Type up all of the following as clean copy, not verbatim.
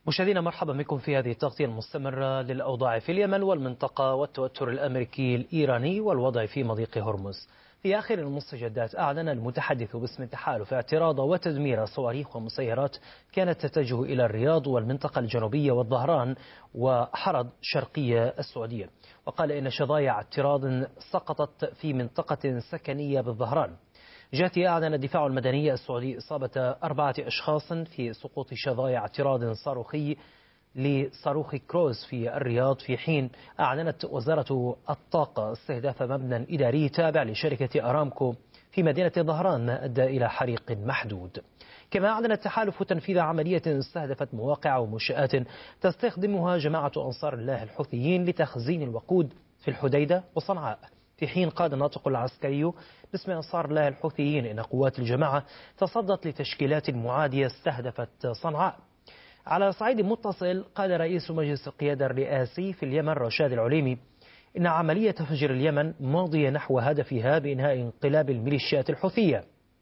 مشاهدينا مرحبا بكم في هذه التغطية المستمرة للأوضاع في اليمن والمنطقة والتوتر الأمريكي الإيراني والوضع في مضيق هرمز. في آخر المستجدات أعلن المتحدث باسم التحالف اعتراض وتدمير صواريخ ومسيرات كانت تتجه إلى الرياض والمنطقة الجنوبية والظهران وحرض شرقية السعودية، وقال إن شظايا اعتراض سقطت في منطقة سكنية بالظهران. جاتي أعلن الدفاع المدني السعودي إصابة 4 أشخاص في سقوط شظايا اعتراض صاروخي لصاروخ كروز في الرياض، في حين أعلنت وزارة الطاقة استهداف مبنى إداري تابع لشركة أرامكو في مدينة ظهران ما أدى إلى حريق محدود. كما أعلن التحالف تنفيذ عملية استهدفت مواقع ومنشآت تستخدمها جماعة أنصار الله الحوثيين لتخزين الوقود في الحديدة وصنعاء، في حين قال الناطق العسكري باسم أنصار الله الحوثيين إن قوات الجماعة تصدت لتشكيلات معادية استهدفت صنعاء. على صعيد متصل، قال رئيس مجلس القيادة الرئاسي في اليمن رشاد العليمي إن عملية فجر اليمن ماضية نحو هدفها بإنهاء انقلاب الميليشيات الحوثية.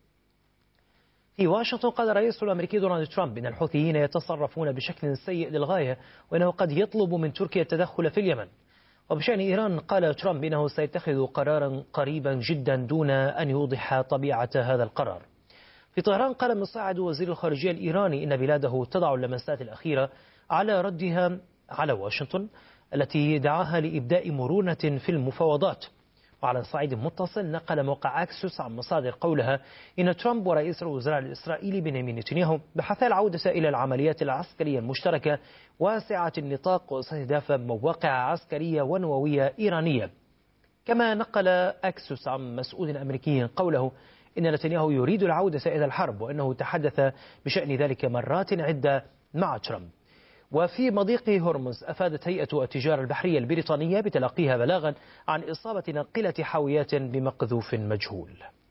في واشنطن، قال الرئيس الأمريكي دونالد ترامب إن الحوثيين يتصرفون بشكل سيء للغاية وإنه قد يطلب من تركيا التدخل في اليمن. وبشأن إيران، قال ترامب إنه سيتخذ قرارا قريبا جدا دون أن يوضح طبيعة هذا القرار. في طهران، قال مساعد وزير الخارجية الإيراني إن بلاده تضع اللمسات الأخيرة على ردها على واشنطن التي دعاها لإبداء مرونة في المفاوضات. وعلى صعيد متصل، نقل موقع أكسوس عن مصادر قولها إن ترامب ورئيس الوزراء الإسرائيلي بنيامين نتنياهو بحثا العودة إلى العمليات العسكرية المشتركة واسعة النطاق واستهداف مواقع عسكرية ونووية إيرانية. كما نقل أكسوس عن مسؤول أمريكي قوله إن نتنياهو يريد العودة إلى الحرب، وأنه تحدث بشأن ذلك مرات عدة مع ترامب. وفي مضيق هرمز، أفادت هيئة التجارة البحرية البريطانية بتلقيها بلاغا عن إصابة ناقلة حاويات بمقذوف مجهول.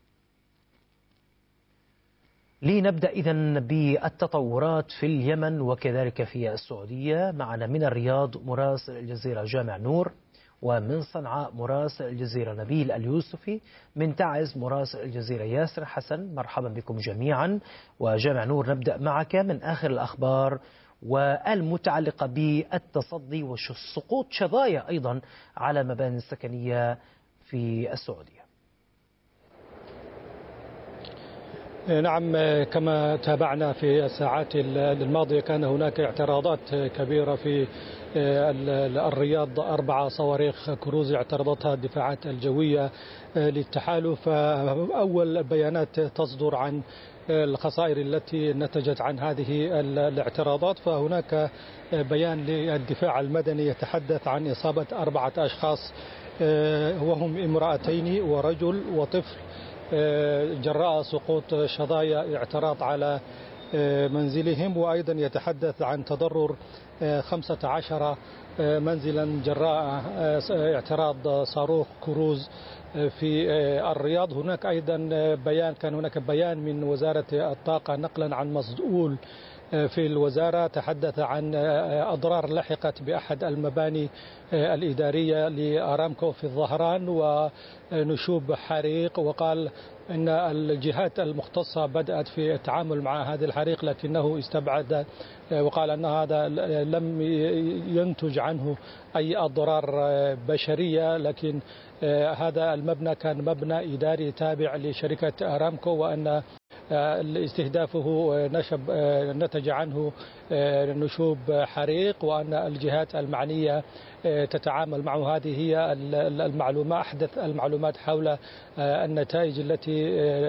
لنبدأ إذن بالتطورات في اليمن وكذلك في السعودية. معنا من الرياض مراسل الجزيرة جامع نور، ومن صنعاء مراسل الجزيرة نبيل اليوسفي، من تعز مراسل الجزيرة ياسر حسن. مرحبا بكم جميعا. وجامع نور، نبدأ معك من آخر الأخبار والمتعلقة بالتصدي وسقوط شظايا أيضا على مباني سكنية في السعودية. نعم، كما تابعنا في الساعات الماضية كان هناك اعتراضات كبيرة في الرياض. 4 صواريخ كروز اعترضتها الدفاعات الجوية للتحالف. أول البيانات تصدر عن الخسائر التي نتجت عن هذه الاعتراضات، فهناك بيان للدفاع المدني يتحدث عن إصابة 4 أشخاص وهم امرأتين ورجل وطفل جراء سقوط شظايا اعتراض على منزلهم، وأيضا يتحدث عن تضرر 15 منزلا جراء اعتراض صاروخ كروز في الرياض. هناك أيضا كان هناك بيان من وزارة الطاقة نقلا عن مسؤول في الوزارة تحدث عن أضرار لحقت بأحد المباني الإدارية لأرامكو في الظهران ونشوب حريق، وقال إن الجهات المختصة بدأت في التعامل مع هذا الحريق لكنه استبعد، وقال أن هذا لم ينتج عنه أي أضرار بشرية، لكن هذا المبنى كان مبنى إداري تابع لشركة أرامكو، وأن استهدافه نتج عنه نشوب حريق، وأن الجهات المعنية تتعامل معه. هذه هي المعلومات، أحدث المعلومات حول النتائج التي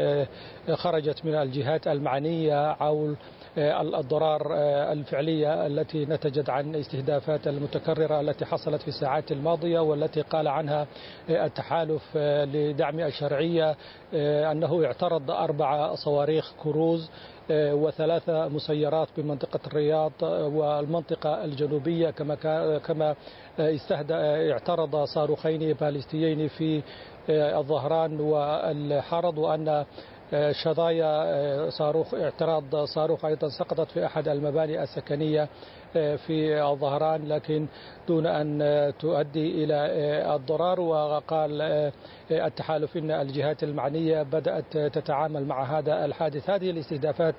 خرجت من الجهات المعنية حول الأضرار الفعلية التي نتجت عن استهدافات المتكررة التي حصلت في الساعات الماضية، والتي قال عنها التحالف لدعم الشرعية أنه اعترض 4 صواريخ كروز و3 مسيرات بمنطقة الرياض والمنطقة الجنوبية، كما اعترض صاروخين باليستيين في الظهران والحرض، وأن شظايا صاروخ اعتراض صاروخ أيضا سقطت في أحد المباني السكنية في الظهران، لكن دون أن تؤدي إلى الضرر. وقال التحالف إن الجهات المعنية بدأت تتعامل مع هذا الحادث. هذه الاستهدافات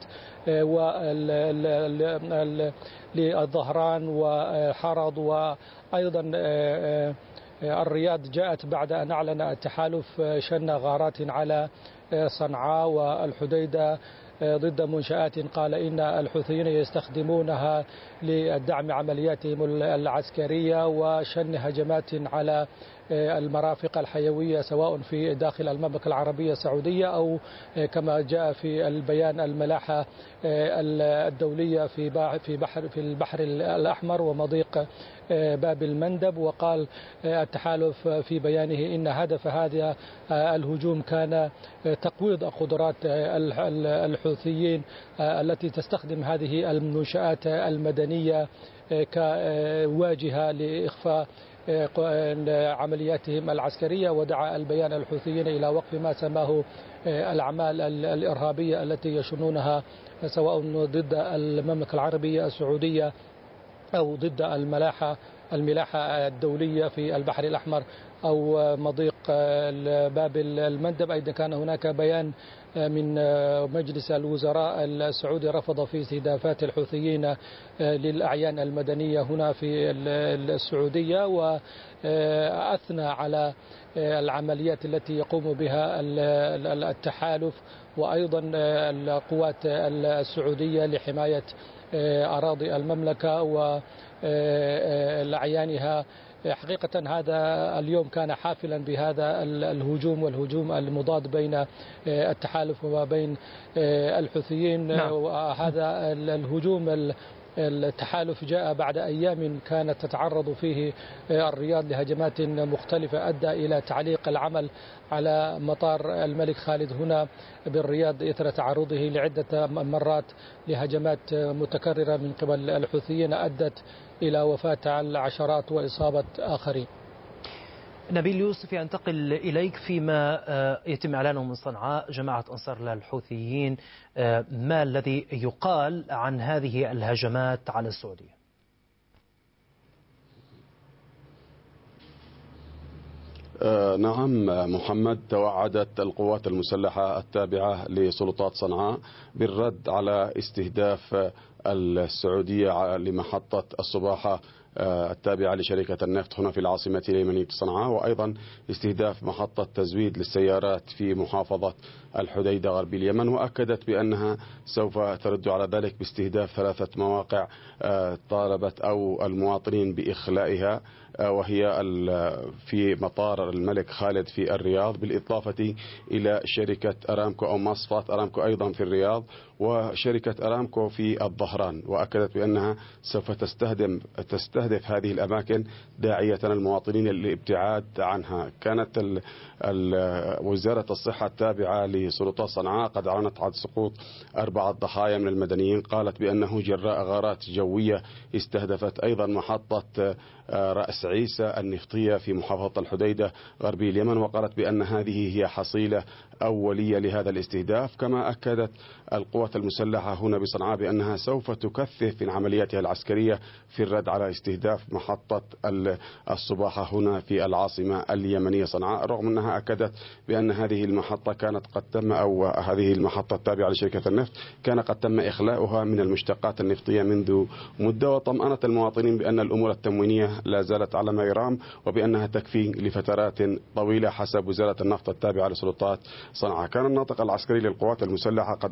للظهران وحرض وأيضا الرياض جاءت بعد أن أعلن التحالف شن غارات على صنعاء والحديدة ضد منشآت قال إن الحوثيين يستخدمونها لدعم عملياتهم العسكرية، وشن هجمات على المرافق الحيوية سواء في داخل المملكة العربية السعودية أو كما جاء في البيان الملاحة الدولية في البحر الأحمر ومضيق باب المندب. وقال التحالف في بيانه إن هدف هذا الهجوم كان تقويض قدرات الحوثيين التي تستخدم هذه المنشآت المدنية كواجهة لإخفاء عملياتهم العسكرية. ودعا البيان الحوثيين إلى وقف ما سماه الأعمال الإرهابية التي يشنونها سواء ضد المملكة العربية السعودية أو ضد الملاحة الدولية في البحر الأحمر أو مضيق باب المندب. أيضا كان هناك بيان من مجلس الوزراء السعودي رفض في استهدافات الحوثيين للأعيان المدنية هنا في السعودية، وأثنى على العمليات التي يقوم بها التحالف وأيضا القوات السعودية لحماية أراضي المملكة وأعيانها. حقيقة هذا اليوم كان حافلا بهذا الهجوم والهجوم المضاد بين التحالف وما بين الحوثيين. وهذا الهجوم التحالف جاء بعد أيام كانت تتعرض فيه الرياض لهجمات مختلفة أدى إلى تعليق العمل على مطار الملك خالد هنا بالرياض إثر تعرضه لعدة مرات لهجمات متكررة من قبل الحوثيين أدت إلى وفاة العشرات وإصابة آخرين. نبيل يوسف، ينتقل إليك فيما يتم إعلانه من صنعاء جماعة أنصار الله الحوثيين، ما الذي يقال عن هذه الهجمات على السعودية؟ نعم محمد، توعدت القوات المسلحة التابعة لسلطات صنعاء بالرد على استهداف السعودية لمحطة الصباحة التابعة لشركة النفط هنا في العاصمة اليمنية صنعاء، وأيضا استهداف محطة تزويد للسيارات في محافظة الحديدة غربي اليمن. وأكدت بأنها سوف ترد على ذلك باستهداف 3 مواقع طالبت أو المواطنين بإخلائها، وهي في مطار الملك خالد في الرياض، بالإضافة إلى شركة أرامكو أو مصفات أرامكو أيضا في الرياض، وشركة أرامكو في الظهران. وأكدت بأنها سوف تستهدف هذه الأماكن داعية المواطنين للابتعاد عنها. كانت وزارة الصحة التابعة لسلطات صنعاء قد أعلنت عن سقوط 4 ضحايا من المدنيين، قالت بأنه جراء غارات جوية استهدفت أيضا محطة رأس عيسى النفطية في محافظة الحديدة غربي اليمن، وقالت بأن هذه هي حصيلة أولية لهذا الاستهداف. كما أكدت القوات المسلحة هنا بصنعاء بأنها سوف تكثف من عملياتها العسكرية في الرد على استهداف محطة الصباحة هنا في العاصمة اليمنية صنعاء، رغم أنها أكدت بأن هذه المحطة كانت قد تم أو هذه المحطة التابعة لشركة النفط كان قد تم إخلاؤها من المشتقات النفطية منذ مدة. وطمأنت المواطنين بأن الأمور التموينية لا زالت على ما يرام وبأنها تكفي لفترات طويلة حسب وزارة النفط التابعة لسلطات صنعاء. كان الناطق العسكري للقوات المسلحة قد